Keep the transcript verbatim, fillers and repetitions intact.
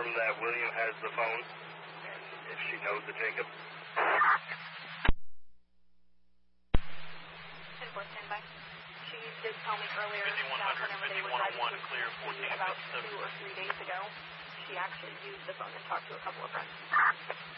confirm that William has the phone, and if she knows the Jacob. ten four, standby. She did tell me earlier that whenever they were driving to about two or three days ago, she actually used the phone and talked to a couple of friends.